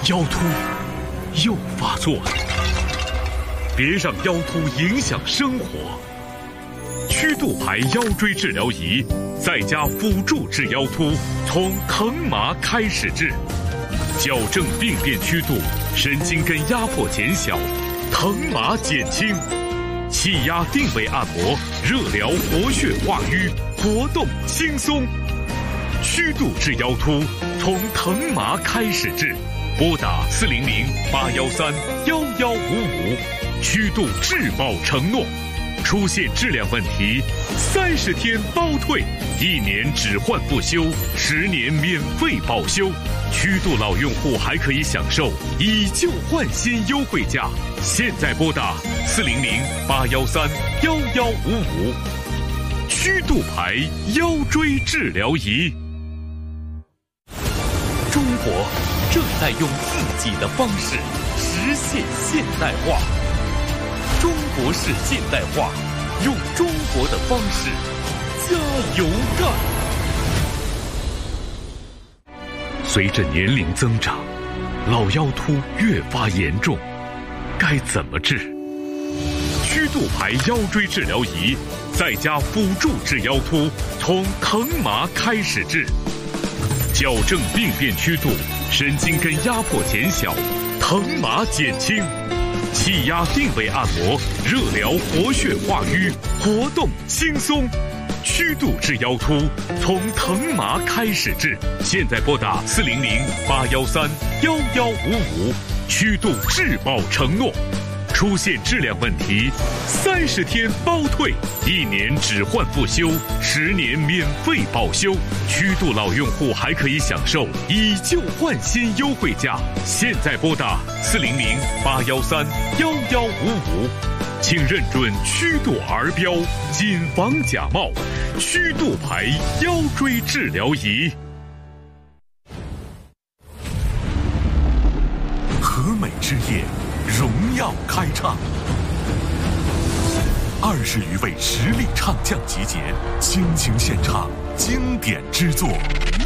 腰突又发作了，别让腰突影响生活。曲度牌腰椎治疗仪在家辅助治腰突，从疼麻开始治，矫正病变曲度，神经根压迫减小，疼麻减轻，气压定位按摩，热疗活血化瘀，活动轻松。曲度治腰突，从疼麻开始治，拨打400-813-1155，曲度质保承诺。出现质量问题，30天包退，1年只换不修，10年免费保修。曲度老用户还可以享受以旧换新优惠价。现在拨打400-813-1155，曲度牌腰椎治疗仪。中国正在用自己的方式实现现代化。中国式现代化，用中国的方式加油干。随着年龄增长，老腰突越发严重，该怎么治？曲度牌腰椎治疗仪在家辅助治腰突，从疼麻开始治，矫正病变曲度，神经根压迫减小，疼麻减轻。气压定位按摩，热疗活血化瘀，活动轻松。曲度治腰突，从疼麻开始治。现在拨打400-813-1155，曲度质保承诺。出现质量问题，30天包退，1年只换不修，10年免费保修。曲度老用户还可以享受以旧换新优惠价。现在拨打400-813-1155，请认准曲度儿标，谨防假冒。曲度牌腰椎治疗仪。和美之夜，荣耀开唱，20余位实力唱将集结，倾情献唱经典之作。